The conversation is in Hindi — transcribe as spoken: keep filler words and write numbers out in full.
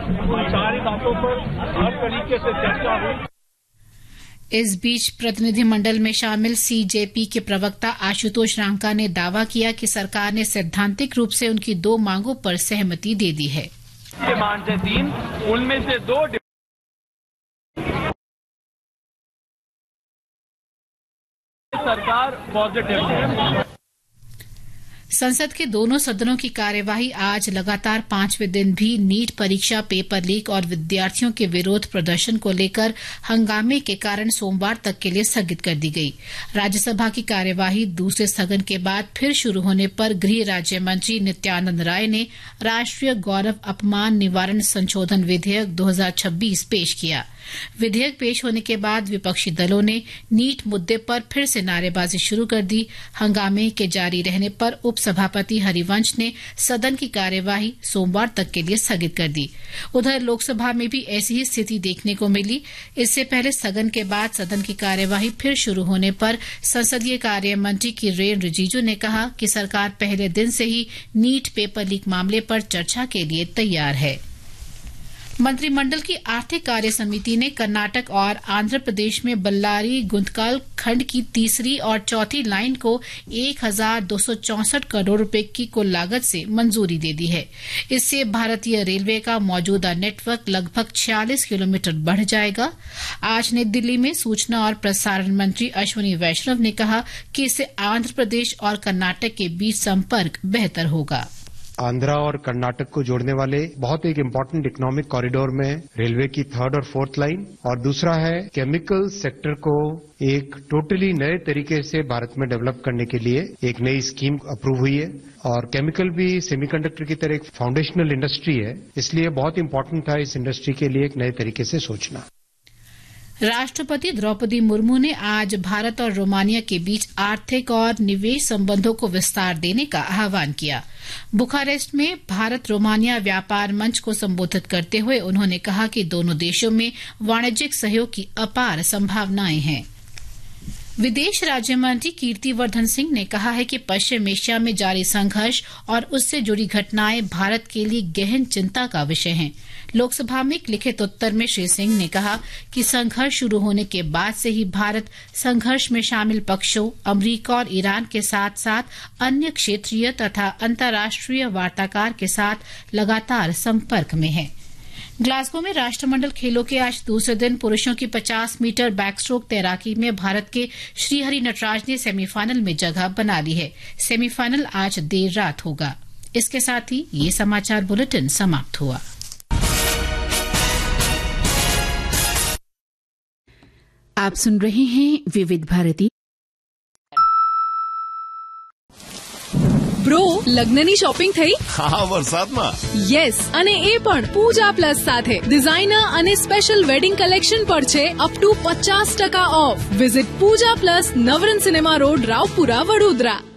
उन सारी बातों पर हर तरीके से चर्चा हुई। इस बीच प्रतिनिधिमंडल में शामिल सीजेपी के प्रवक्ता आशुतोष रांका ने दावा किया कि सरकार ने सैद्धांतिक रूप से उनकी दो मांगों पर सहमति दे दी है। डिमांड से तीन, उनमें से दो सरकार पॉजिटिव है। संसद के दोनों सदनों की कार्यवाही आज लगातार पांचवें दिन भी नीट परीक्षा पेपर लीक और विद्यार्थियों के विरोध प्रदर्शन को लेकर हंगामे के कारण सोमवार तक के लिए स्थगित कर दी गई। राज्यसभा की कार्यवाही दूसरे स्थगन के बाद फिर शुरू होने पर गृह राज्य मंत्री नित्यानंद राय ने राष्ट्रीय गौरव अपमान निवारण संशोधन विधेयक दो हज़ार छब्बीस पेश किया। विधेयक पेश होने के बाद विपक्षी दलों ने नीट मुद्दे पर फिर से नारेबाजी शुरू कर दी। हंगामे के जारी रहने पर उपसभापति हरिवंश ने सदन की कार्यवाही सोमवार तक के लिए स्थगित कर दी। उधर लोकसभा में भी ऐसी ही स्थिति देखने को मिली। इससे पहले स्थगन के बाद सदन की कार्यवाही फिर शुरू होने पर संसदीय कार्य मंत्री किरेन रिजिजू ने कहा कि सरकार पहले दिन से ही नीट पेपर लीक मामले पर चर्चा के लिए तैयार है। मंत्रिमंडल की आर्थिक कार्य समिति ने कर्नाटक और आंध्र प्रदेश में बल्लारी गुंतकल खंड की तीसरी और चौथी लाइन को एक हजार दो सौ चौसठ करोड़ रुपए की कुल लागत से मंजूरी दे दी है। इससे भारतीय रेलवे का मौजूदा नेटवर्क लगभग छियालीस किलोमीटर बढ़ जाएगा। आज नई दिल्ली में सूचना और प्रसारण मंत्री अश्विनी वैष्णव ने कहा कि इससे आंध्र प्रदेश और कर्नाटक के बीच संपर्क बेहतर होगा। आंध्रा और कर्नाटक को जोड़ने वाले बहुत एक इम्पोर्टेंट इकोनॉमिक कॉरिडोर में रेलवे की थर्ड और फोर्थ लाइन, और दूसरा है केमिकल सेक्टर को एक टोटली नए तरीके से भारत में डेवलप करने के लिए एक नई स्कीम अप्रूव हुई है। और केमिकल भी सेमीकंडक्टर की तरह एक फाउंडेशनल इंडस्ट्री है, इसलिए बहुत इम्पोर्टेंट था इस इंडस्ट्री के लिए एक नए तरीके से सोचना। राष्ट्रपति द्रौपदी मुर्मू ने आज भारत और रोमानिया के बीच आर्थिक और निवेश संबंधों को विस्तार देने का आह्वान किया। बुखारेस्ट में भारत रोमानिया व्यापार मंच को संबोधित करते हुए उन्होंने कहा कि दोनों देशों में वाणिज्यिक सहयोग की अपार संभावनाएं हैं। विदेश राज्य मंत्री कीर्तिवर्धन सिंह ने कहा है कि पश्चिम एशिया में जारी संघर्ष और उससे जुड़ी घटनाएं भारत के लिए गहन चिंता का विषय हैं। लोकसभा में एक लिखित उत्तर में श्री सिंह ने कहा कि संघर्ष शुरू होने के बाद से ही भारत संघर्ष में शामिल पक्षों अमरीका और ईरान के साथ साथ अन्य क्षेत्रीय तथा अंतर्राष्ट्रीय वार्ताकार के साथ लगातार संपर्क में है। ग्लासगो में राष्ट्रमंडल खेलों के आज दूसरे दिन पुरुषों की पचास मीटर बैकस्ट्रोक तैराकी में भारत के श्रीहरि नटराज ने सेमीफाइनल में जगह बना ली है। सेमीफाइनल आज देर रात होगा। इसके साथ ही ये समाचार बुलेटिन समाप्त हुआ। आप सुन रहे हैं विविध भारती। બ્રો લગ્નની શોપિંગ થઈ? હા, વરસાદમાં. યસ, અને એ પણ પૂજા પ્લસ સાથે ડિઝાઇનર અને સ્પેશિયલ વેડિંગ કલેક્શન પર છે અપ ટુ પચાસ ટકા of. Visit Pooja plus Navrang cinema road, Raopura, Vadodara.